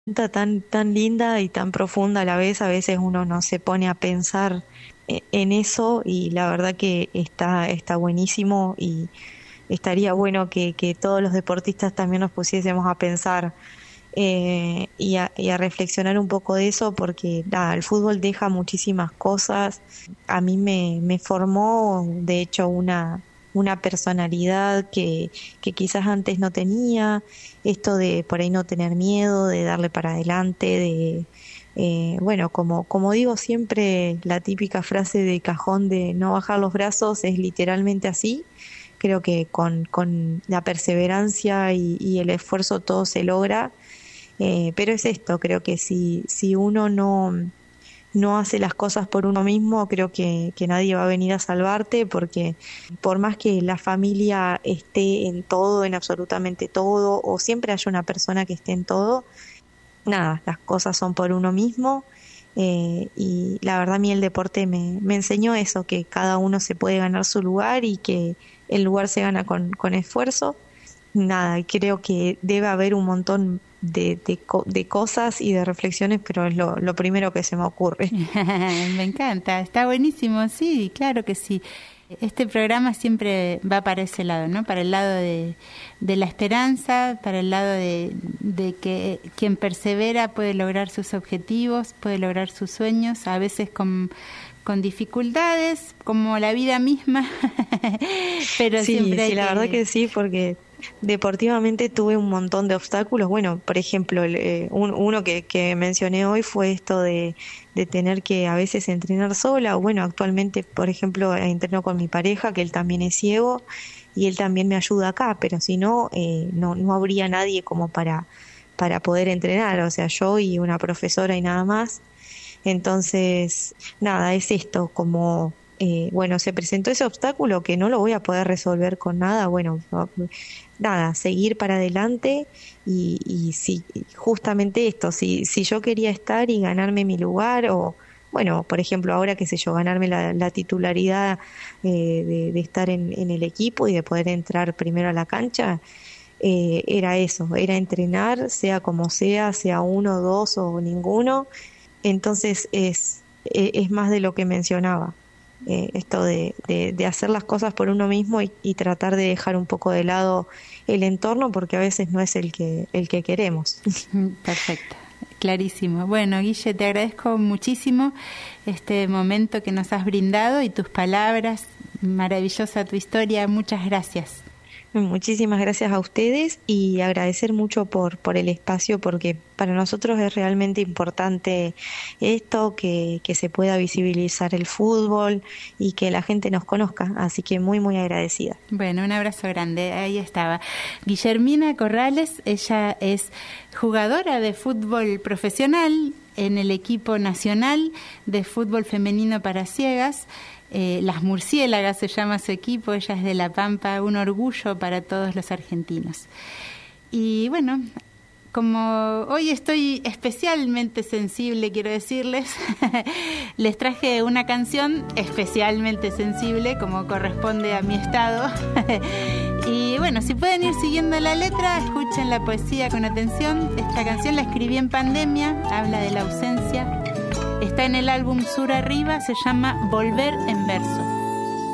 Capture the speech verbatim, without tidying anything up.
pregunta tan, tan linda y tan profunda a la vez, a veces uno no se pone a pensar e- en eso y la verdad que está, está buenísimo y estaría bueno que, que todos los deportistas también nos pusiésemos a pensar eh, y a, y a reflexionar un poco de eso porque nada, el fútbol deja muchísimas cosas. A mí me, me formó, de hecho, una, una personalidad que, que quizás antes no tenía, esto de por ahí no tener miedo, de darle para adelante, de... eh, bueno, como, como digo siempre, la típica frase de cajón de no bajar los brazos es literalmente así. Creo que con, con la perseverancia y, y el esfuerzo todo se logra, eh, pero es esto, creo que si, si uno no, no hace las cosas por uno mismo, creo que, que nadie va a venir a salvarte, porque por más que la familia esté en todo, en absolutamente todo, o siempre haya una persona que esté en todo, nada, las cosas son por uno mismo. Eh, y la verdad a mí el deporte me, me enseñó eso, que cada uno se puede ganar su lugar y que el lugar se gana con, con esfuerzo. Nada, creo que debe haber un montón de, de, co- de cosas y de reflexiones, pero es lo, lo primero que se me ocurre. Me encanta, está buenísimo, sí, claro que sí. Este programa siempre va para ese lado, ¿no? Para el lado de, de la esperanza, para el lado de, de que quien persevera puede lograr sus objetivos, puede lograr sus sueños, a veces con, con dificultades, como la vida misma, pero Sí, siempre sí, hay la verdad que... que sí, porque deportivamente tuve un montón de obstáculos. Bueno, por ejemplo, el, eh, un- uno que, que mencioné hoy fue esto de, de tener que a veces entrenar sola. O bueno, actualmente, por ejemplo, eh, entreno con mi pareja, que él también es ciego y él también me ayuda acá, pero si no, eh, no, no habría nadie como para, para poder entrenar. O sea, yo y una profesora y nada más. Entonces, nada, es esto, como, eh, bueno, se presentó ese obstáculo que no lo voy a poder resolver con nada, bueno, va- nada, seguir para adelante y, y si, justamente esto, si, si yo quería estar y ganarme mi lugar o, bueno, por ejemplo, ahora qué sé yo, ganarme la, la titularidad eh, de, de estar en, en el equipo y de poder entrar primero a la cancha, eh, era eso, era entrenar, sea como sea, sea uno, dos o ninguno. Entonces es, e- es más de lo que mencionaba, eh, esto de, de, de hacer las cosas por uno mismo y, y tratar de dejar un poco de lado el entorno porque a veces no es el que, el que queremos. Perfecto, clarísimo. Bueno, Guille, te agradezco muchísimo este momento que nos has brindado y tus palabras. Maravillosa tu historia, muchas gracias. Muchísimas gracias a ustedes y agradecer mucho por, por el espacio porque para nosotros es realmente importante esto, que, que se pueda visibilizar el fútbol y que la gente nos conozca. Así que muy, muy agradecida. Bueno, un abrazo grande. Ahí estaba Guillermina Corrales. Ella es jugadora de fútbol profesional en el equipo nacional de fútbol femenino para ciegas. Eh, Las Murciélagas se llama su equipo. Ella es de La Pampa, un orgullo para todos los argentinos. Y bueno, como hoy estoy especialmente sensible, quiero decirles, les traje una canción especialmente sensible, como corresponde a mi estado. Y bueno, si pueden ir siguiendo la letra, escuchen la poesía con atención. Esta canción la escribí en pandemia, habla de la ausencia. Está en el álbum Sur Arriba, se llama Volver en verso.